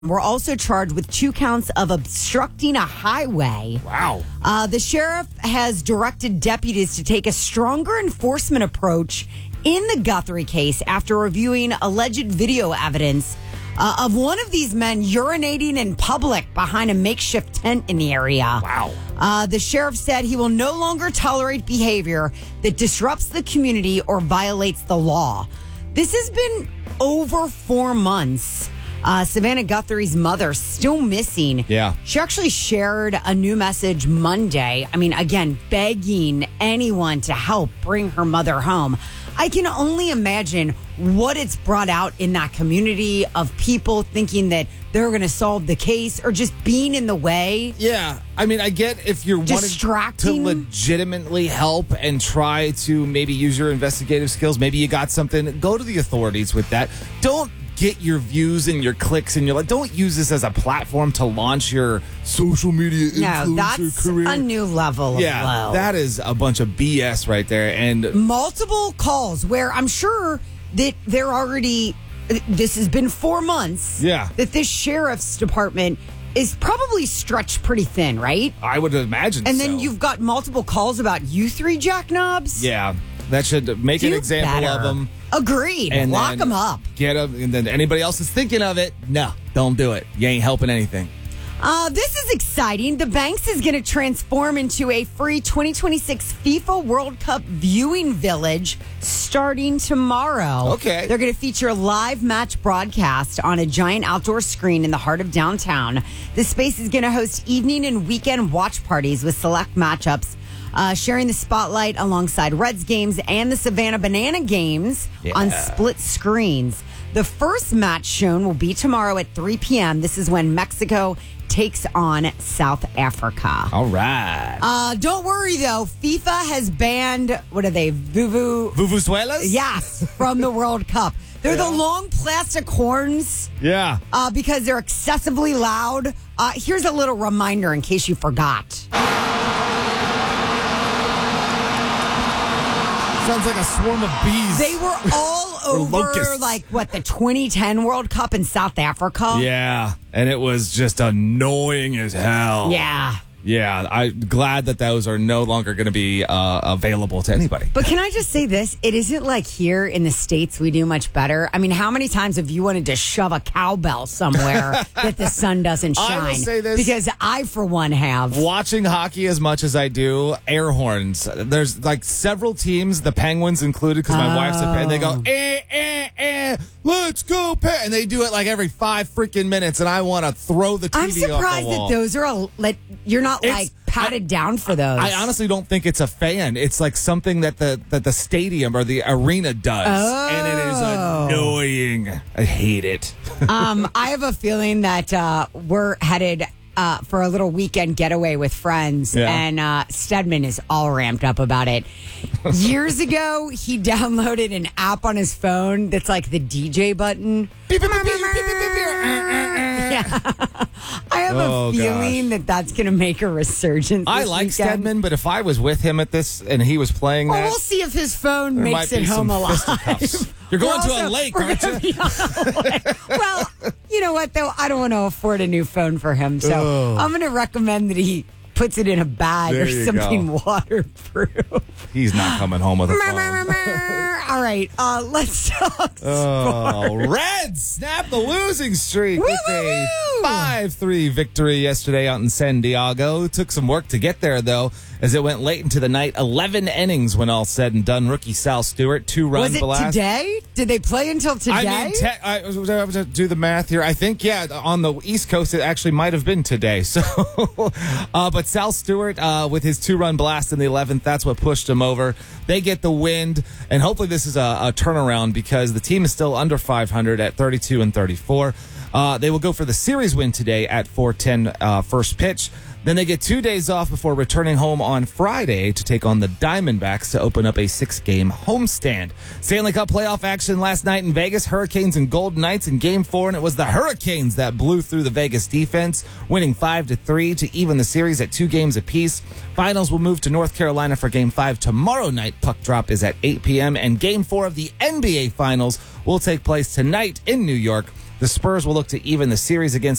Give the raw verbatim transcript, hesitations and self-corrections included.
were also charged with two counts of obstructing a highway. Wow. Uh, the sheriff has directed deputies to take a stronger enforcement approach in the Guthrie case after reviewing alleged video evidence uh, of one of these men urinating in public behind a makeshift tent in the area. Wow. Uh, the sheriff said he will no longer tolerate behavior that disrupts the community or violates the law. This has been over four months. Uh, Savannah Guthrie's mother still missing. Yeah. She actually shared a new message Monday. I mean, again, begging anyone to help bring her mother home. I can only imagine what it's brought out in that community of people thinking that they're going to solve the case or just being in the way. Yeah. I mean, I get if you're Distracting. wanting to legitimately help and try to maybe use your investigative skills. Maybe you got something. Go to the authorities with that. Don't get your views and your clicks and you're like, don't use this as a platform to launch your social media influencer No, that's career. a new level of Yeah, low. that is a bunch of B S right there. And Multiple calls where I'm sure that they're already, this has been four months. Yeah. That this sheriff's department is probably stretched pretty thin, right? I would imagine And then so. you've got multiple calls about you three jackknobs. Yeah, that should make an Do example better. of them. Agreed. And Lock then them up. Get them, and then anybody else is thinking of it, no, don't do it. You ain't helping anything. Uh, this is exciting. The Banks is going to transform into a free twenty twenty-six FIFA World Cup viewing village starting tomorrow. Okay. They're going to feature a live match broadcast on a giant outdoor screen in the heart of downtown. The space is going to host evening and weekend watch parties with select matchups, uh, sharing the spotlight alongside Reds games and the Savannah Banana games Yeah. on split screens. The first match shown will be tomorrow at three p.m. This is when Mexico takes on South Africa. All right. Uh, don't worry, though. FIFA has banned, what are they, Vuvu? Vuvuzuelas? Yes, from the World Cup. They're Yeah. the long plastic horns Yeah. uh, because they're excessively loud. Uh, here's a little reminder in case you forgot. Sounds like a swarm of bees. They were all over, locusts. like, what, the twenty ten World Cup in South Africa? Yeah, and it was just annoying as hell. Yeah. Yeah, I'm glad that those are no longer going to be uh, available to anybody. But can I just say this? It isn't like here in the States we do much better. I mean, how many times have you wanted to shove a cowbell somewhere that the sun doesn't I shine? will say this. Because I, for one, have. Watching hockey as much as I do, air horns. There's like several teams, the Penguins included, because my wife's a and they go, eh, eh, eh, let's go, Pe-" and they do it like every five freaking minutes, and I want to throw the T V I'm off surprised the wall. that those are, a, like, you're not, It's- like, patted I- down for those. I honestly don't think it's a fan. It's like something that the that the stadium or the arena does, and it is Oh. annoying. I hate it. um, I have a feeling that uh, we're headed uh, for a little weekend getaway with friends, Yeah. and uh, Stedman is all ramped up about it. Years ago, he downloaded an app on his phone that's like the D J button. Beep, beep, beep, beep, beep, beep, beep, beep. Yeah. I have Oh, a feeling gosh. that that's going to make a resurgence. I this like weekend. Stedman, but if I was with him at this and he was playing Well, that, we'll see if his phone there makes might it be home some alive. fisticuffs. You're going We're to also- a lake, we're aren't gonna you? be on a lake. Well, you know what, though? I don't want to afford a new phone for him, so Oh. I'm going to recommend that he puts it in a bag There or you something go. waterproof. He's not coming home with a phone. All right, uh, let's talk. Oh, Reds snap the losing streak Woo, with woo, a woo. five three victory yesterday out in San Diego. Took some work to get there, though, as it went late into the night. eleven innings when all said and done. Rookie Sal Stewart, two-run Was it blast. today? Did they play until today? I mean, te- I was I was to do the math here. I think, yeah, on the East Coast, it actually might have been today. So, uh, but Sal Stewart, uh, with his two-run blast in the eleventh, that's what pushed him over. They get the wind, and hopefully this is a, a turnaround because the team is still under five hundred at thirty-two and thirty-four. Uh, they will go for the series win today at four ten uh, first pitch. Then they get two days off before returning home on Friday to take on the Diamondbacks to open up a six-game homestand. Stanley Cup playoff action last night in Vegas. Hurricanes and Golden Knights in Game Four, and it was the Hurricanes that blew through the Vegas defense, winning five to three to even the series at two games apiece. Finals will move to North Carolina for Game Five tomorrow night. Puck drop is at eight p.m. and Game Four of the N B A Finals will take place tonight in New York. The Spurs will look to even the series against